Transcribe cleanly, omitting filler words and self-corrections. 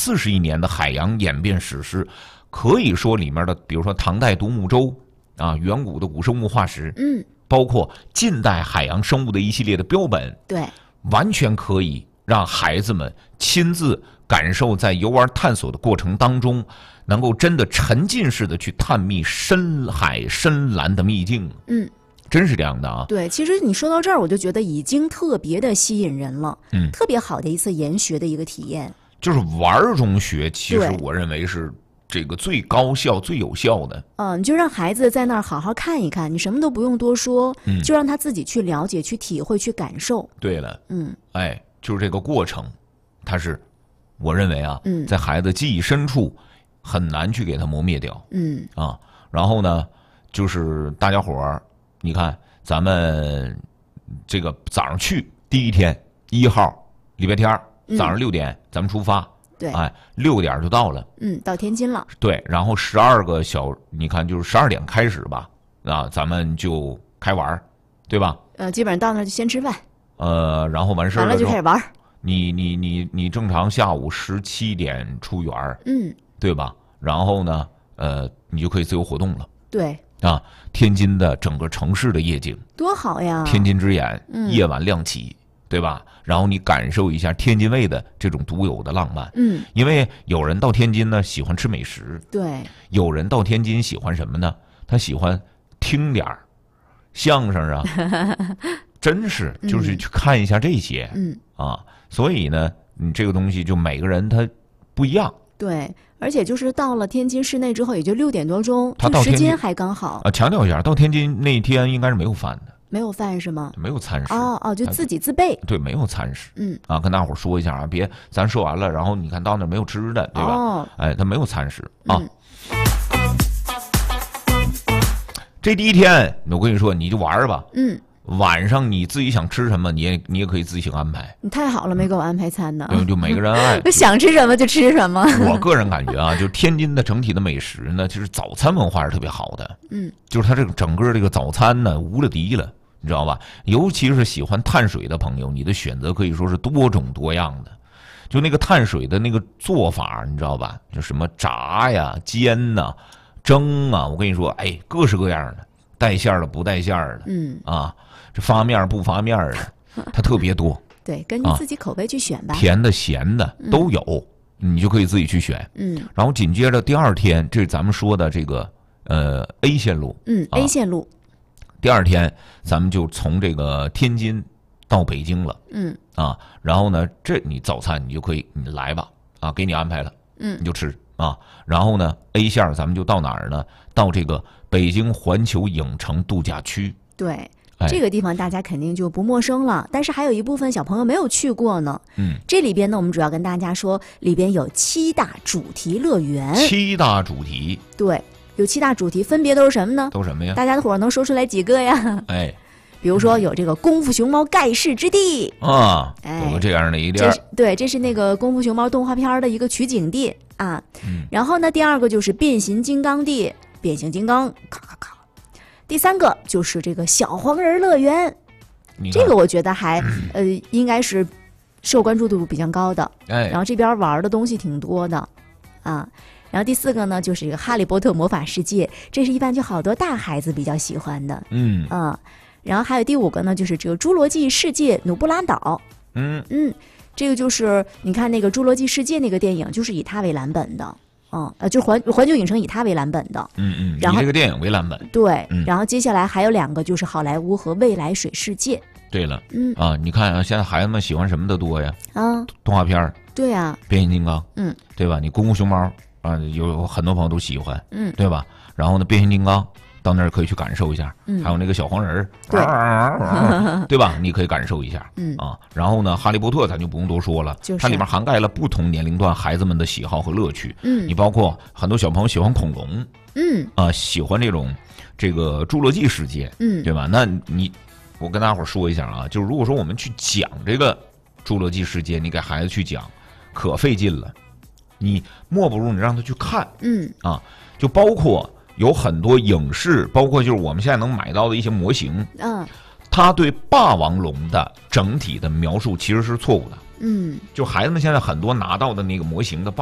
40亿年的海洋演变史诗，可以说里面的，比如说唐代独木舟啊，远古的古生物化石，包括近代海洋生物的一系列的标本， 对， 完全可以让孩子们亲自感受在游玩探索的过程当中，能够真的沉浸式的去探秘深海深蓝的秘境。真是这样的啊。 对，其实你说到这儿，我就觉得已经特别的吸引人了，特别好的一次研学的一个体验。 就是玩中学，其实我认为是这个最高效、最有效的。 你就让孩子在那儿好好看一看，你什么都不用多说，就让他自己去了解、去体会、去感受。 对了，就是这个过程，它是我认为啊，在孩子记忆深处很难去给他磨灭掉。然后呢，就是大家伙儿，你看咱们这个早上去第一天1号礼拜天早上6点咱们出发。 对 ，6点就到了， 到天津了。 对，然后12个你看就是12点开始吧，咱们就开玩，对吧？ 基本上到那就先吃饭， 然后完事完了就开始玩。 你正常下午17点出园，对吧？然后呢，你就可以自由活动了。 对啊，天津的整个城市的夜景多好呀！ 天津之眼，夜晚亮起。对吧？然后你感受一下天津卫的这种独有的浪漫。因为有人到天津呢喜欢吃美食，对，有人到天津喜欢什么呢？他喜欢听点相声啊，真是就是去看一下这些，所以呢，你这个东西就每个人他不一样。对， 而且就是到了天津市内之后，也就6点多钟，就时间还刚好。 强调一下，到天津那天应该是没有饭的。 没有饭是吗？ 没有餐食。 就自己自备。 对，没有餐食。跟大伙儿说一下啊，别咱说完了，然后你看到那没有吃的，对吧？他没有餐食啊。这第一天，我跟你说，你就玩吧。晚上你自己想吃什么，你也可以自行安排。 你太好了，没给我安排餐呢。 就每个人爱想吃什么就吃什么。 我个人感觉啊，就天津的整体的美食呢，其实早餐文化是特别好的。就是它这个整个这个早餐呢，无了敌了。你知道吧？尤其是喜欢碳水的朋友，你的选择可以说是多种多样的。就那个碳水的那个做法，你知道吧？就什么炸呀、煎呐、蒸啊，我跟你说，各式各样的，带馅儿的、不带馅儿的，这发面不发面的，它特别多。 对，根据自己口味去选吧。 甜的、咸的都有，你就可以自己去选。然后紧接着第二天，这是咱们说的这个A 线路。 A 线路。 第二天，咱们就从这个天津到北京了。然后呢，你早餐你就可以，你来吧，给你安排了，你就吃啊。然后呢 ，A 线咱们就到哪儿呢？到这个北京环球影城度假区。 对，这个地方大家肯定就不陌生了。但是还有一部分小朋友没有去过呢。这里边呢，我们主要跟大家说，里边有7大主题乐园。 7大主题。 对。有7大主题，分别都是什么呢？ 都什么呀？ 大家的伙能说出来几个呀？比如说有这个功夫熊猫盖世之地有这样的一点。 对，这是那个功夫熊猫动画片的一个取景地啊。然后呢，第2个就是变形金刚地，变形金刚咔咔咔。第3个就是这个小黄人乐园，这个我觉得还应该是受关注度比较高的。然后这边玩的东西挺多的啊。然后第4个呢，就是一个哈利波特魔法世界，这是一般就好多大孩子比较喜欢的。然后还有第5个呢，就是这个侏罗纪世界努布拉岛。这个就是你看那个侏罗纪世界那个电影，就是以它为蓝本的。就环球影城以它为蓝本的。 然后以这个电影为蓝本。 对，然后接下来还有2个，就是好莱坞和未来水世界。 对了，你看啊，现在孩子们喜欢什么的多呀？动画片。 对呀。 变形金刚。对吧？你功夫熊猫。有很多朋友都喜欢，对吧？然后呢，变形金刚到那儿可以去感受一下，还有那个小黄人对吧？你可以感受一下，然后呢，哈利波特咱就不用多说了，它里面涵盖了不同年龄段孩子们的喜好和乐趣，你包括很多小朋友喜欢恐龙，喜欢这个侏罗纪世界，对吧？那我跟大家伙说一下啊，就是如果说我们去讲这个侏罗纪世界，你给孩子去讲，可费劲了。你莫不如你让他去看，就包括有很多影视，包括就是我们现在能买到的一些模型，他对霸王龙的整体的描述其实是错误的，就孩子们现在很多拿到的那个模型的霸